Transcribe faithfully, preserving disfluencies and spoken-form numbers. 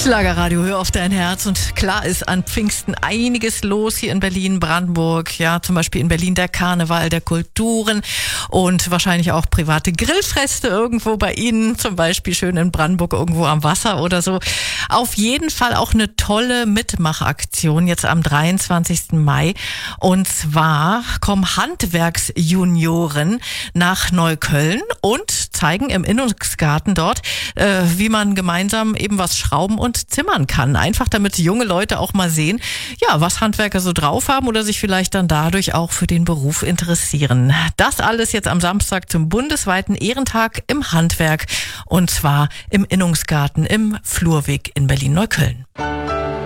Schlagerradio, hör auf dein Herz. Und klar ist an Pfingsten einiges los hier in Berlin, Brandenburg. Ja, zum Beispiel in Berlin der Karneval der Kulturen und wahrscheinlich auch private Grillfeste irgendwo bei Ihnen, zum Beispiel schön in Brandenburg irgendwo am Wasser oder so. Auf jeden Fall auch eine tolle Mitmachaktion jetzt am dreiundzwanzigsten Mai. Und zwar kommen Handwerksjunioren nach Neukölln und zeigen im Innungsgarten dort, äh, wie man gemeinsam eben was schrauben und zimmern kann. Einfach damit junge Leute auch mal sehen, ja, was Handwerker so drauf haben oder sich vielleicht dann dadurch auch für den Beruf interessieren. Das alles jetzt am Samstag zum bundesweiten Ehrentag im Handwerk und zwar im Innungsgarten im Flurweg in Berlin-Neukölln.